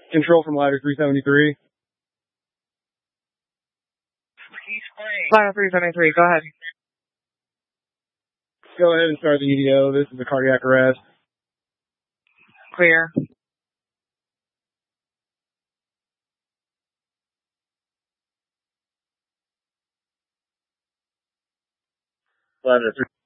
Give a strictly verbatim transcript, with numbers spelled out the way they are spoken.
Control from ladder three seventy-three. Ladder three seventy-three, go ahead. Go ahead and start the E D O. This is a cardiac arrest. Clear. Ladder three